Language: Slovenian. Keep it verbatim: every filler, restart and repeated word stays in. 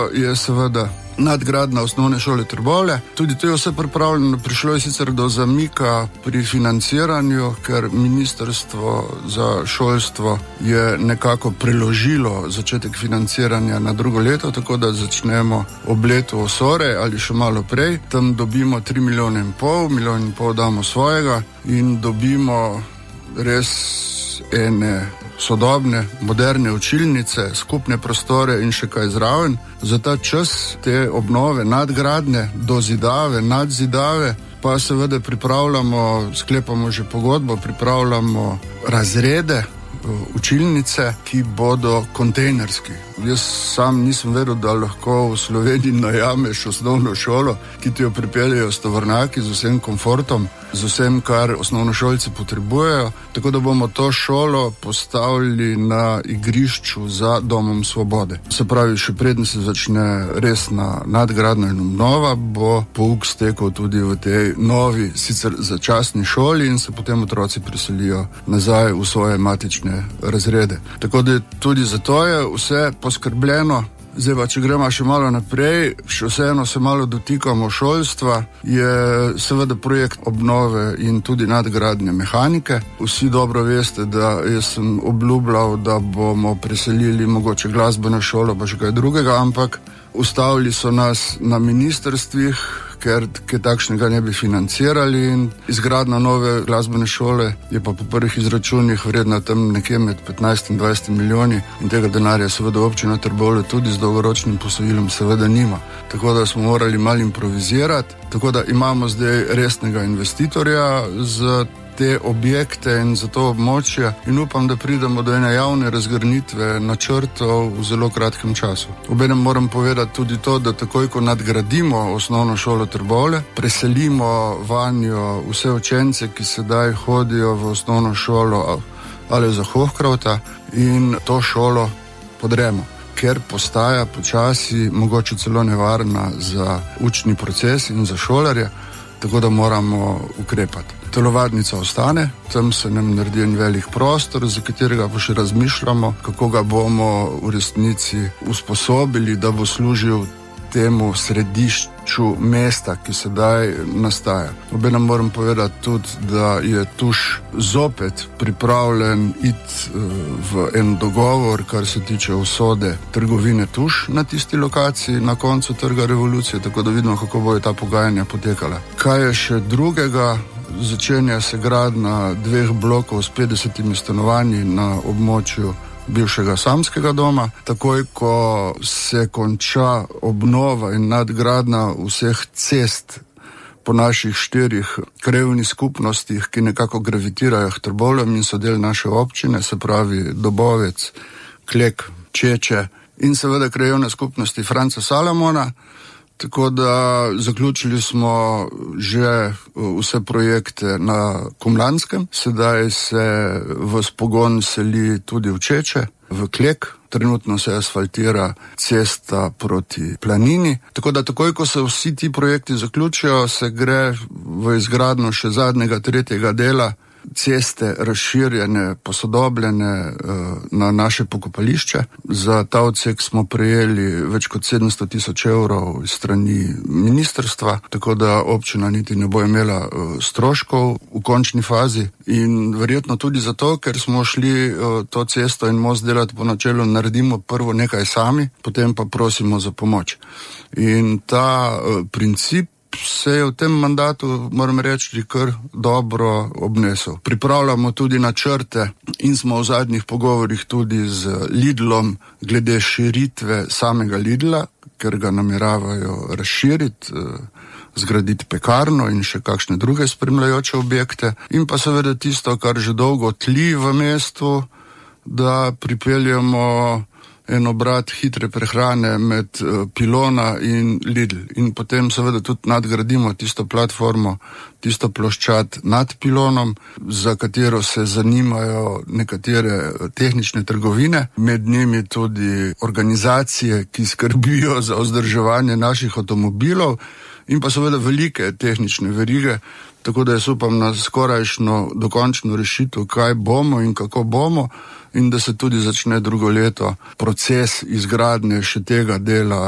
leto je seveda nadgradnja osnovne šole Trbovlje. Tudi to je vse pripravljeno. Prišlo je sicer do zamika pri financiranju, ker Ministrstvo za šolstvo je nekako preložilo začetek financiranja na drugo leto, tako da začnemo ob letu osore ali še malo prej. Tam dobimo tri milijone in pol, milijon in pol damo svojega in dobimo res ene sodobne, moderne učilnice, skupne prostore in še kaj zraven. Za ta čas te obnove, nadgradnje, dozidave, nadzidave, pa seveda pripravljamo, sklepamo že pogodbo, pripravljamo razrede, učilnice, ki bodo kontejnerski. Jaz sam nisem vedel, da lahko v Sloveniji najameš osnovno šolo, ki ti jo pripeljejo s tovornjaki, z vsem komfortom, z vsem, kar osnovnošolci potrebujejo. Tako da bomo to šolo postavili na igrišču za Domom Svobode. Se pravi, še preden se začne resna nadgradnja in obnova, bo pouk stekel tudi v tej novi, sicer začasni šoli in se potem otroci preselijo nazaj v svoje matične razrede. Tako da tudi zato je vse poskrbljeno. Zdaj pa, če gremo še malo naprej, še vseeno se malo dotikamo šolstva, je seveda projekt obnove in tudi nadgradnje mehanike. Vsi dobro veste, da jaz sem obljubljal, da bomo preselili mogoče glasbeno šolo, pa še kaj drugega, ampak ustavili so nas na ministrstvih, ker kaj takšnega ne bi financirali in izgradnja nove glasbene šole je pa po prvih izračunih vredna tam nekje med petnajst in dvajset milijoni in tega denarja seveda občina Trbovlje tudi z dolgoročnim posojilom seveda nima. Tako da smo morali malo improvizirati, tako da imamo zdaj resnega investitorja za te objekte in za to območje in upam, da pridemo do ene javne razgrnitve načrtov v zelo kratkem času. Obenem moram povedati tudi to, da takoj, ko nadgradimo osnovno šolo Trbovlje, preselimo vanjo vse učence, ki sedaj hodijo v osnovno šolo ali za Hohkravta in to šolo podremo, ker postaja počasi mogoče celo nevarna za učni proces in za šolarje, tako da moramo ukrepati. Telovadnica ostane, tam se nam naredi en velik prostor, za katerega pa še razmišljamo, kako ga bomo v resnici usposobili, da bo služil temu središču mesta, ki sedaj nastaja. Obenem moram povedati tudi, da je Tuš zopet pripravljen iti v en dogovor, kar se tiče usode trgovine Tuš na tisti lokaciji na koncu Trga Revolucije, tako da vidimo, kako bojo ta pogajanja potekala. Kaj je še drugega? Začenja se gradnja dveh blokov s petdesetimi stanovanji na območju bivšega samskega doma. Takoj, ko se konča obnova in nadgradnja vseh cest po naših štirih krajevnih skupnostih, ki nekako gravitirajo k Trbovljam in so del naše občine, se pravi Dobovec, Klek, Čeče in seveda krajevne skupnosti Franca Salamona. Tako da zaključili smo že vse projekte na Komlanskem. Sedaj se v spogon seli tudi v Čeče, v Klek. Trenutno se asfaltira cesta proti Planini. Tako da takoj, ko se vsi ti projekti zaključijo, se gre v izgradnjo še zadnjega, tretjega dela ceste, razširjene, posodobljene na naše pokopališče. Za ta odsek smo prejeli več kot sedemsto tisoč evrov iz strani ministrstva, tako da občina niti ne bo imela stroškov v končni fazi in verjetno tudi zato, ker smo šli to cesto in most delati po načelu naredimo prvo nekaj sami, potem pa prosimo za pomoč. In ta princip se je v tem mandatu, moram reči, kar dobro obnesel. Pripravljamo tudi načrte in smo v zadnjih pogovorih tudi z Lidlom glede širitve samega Lidla, ker ga nameravajo razširiti, zgraditi pekarno in še kakšne druge spremljajoče objekte. In pa seveda tisto, kar že dolgo tli v mestu, da pripeljemo en obrat hitre prehrane med Pilona in Lidl. In potem seveda tudi nadgradimo tisto platformo, tisto ploščad nad Pilonom, za katero se zanimajo nekatere tehnične trgovine, med njimi tudi organizacije, ki skrbijo za vzdrževanje naših avtomobilov in pa seveda velike tehnične verige, tako da jaz upam na skorajšno dokončno rešitev, kaj bomo in kako bomo, in da se tudi začne drugo leto proces izgradnje še tega dela